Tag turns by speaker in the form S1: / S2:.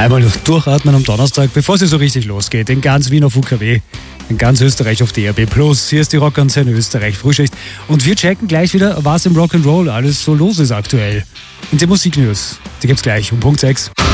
S1: Einmal noch durchatmen am Donnerstag, bevor es so richtig losgeht. In ganz Wien auf UKW, in ganz Österreich auf DRB+. Hier ist die Rockantenne Österreich Frühschicht. Und wir checken gleich wieder, was im Rock'n'Roll alles so los ist aktuell. Und die Musiknews, die gibt's gleich um Punkt 6.